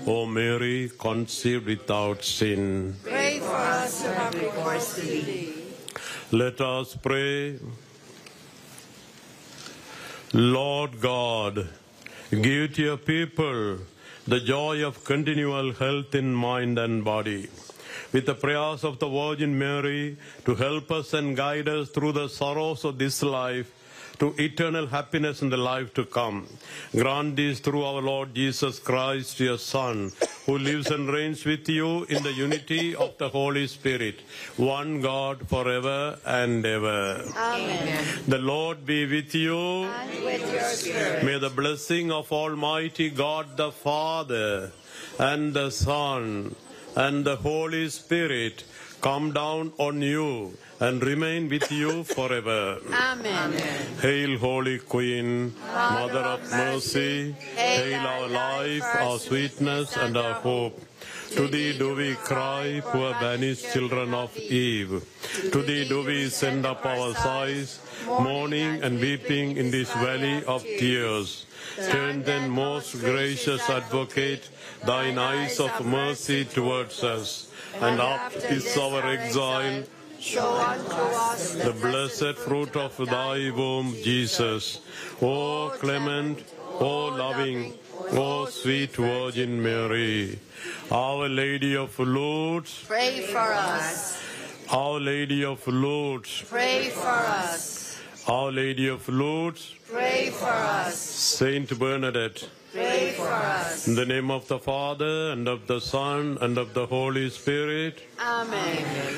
O Mary, conceived without sin. Pray for us who have recourse to thee. Let us pray. Lord God, give to your people the joy of continual health in mind and body. With the prayers of the Virgin Mary to help us and guide us through the sorrows of this life to eternal happiness in the life to come. Grant this through our Lord Jesus Christ, your Son, who lives and reigns with you in the unity of the Holy Spirit, one God forever and ever. Amen. The Lord be with you. And with your spirit. May the blessing of Almighty God the Father and the Son and the Holy Spirit come down on you and remain with you forever. Amen. Hail, Holy Queen, Mother of Mercy, hail our life, our sweetness, and our hope. To thee do we cry, poor banished children of Eve. To thee do we send up our sighs, mourning and weeping in this valley of tears. Turn then, most gracious Advocate, thine eyes of mercy towards us, and after this our exile, Show unto us the blessed fruit of thy womb, Jesus. O clement, O loving, O sweet Virgin Mary. Our Lady of Lourdes, Pray for us. Our Lady of Lourdes, Pray for us. Our Lady of Lourdes, Pray for us. Saint Bernadette. Pray for us. In the name of the Father, and of the Son, and of the Holy Spirit. Amen.